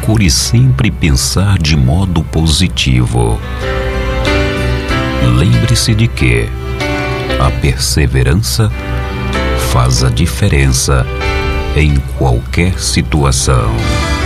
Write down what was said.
Procure sempre pensar de modo positivo. Lembre-se de que a perseverança faz a diferença em qualquer situação.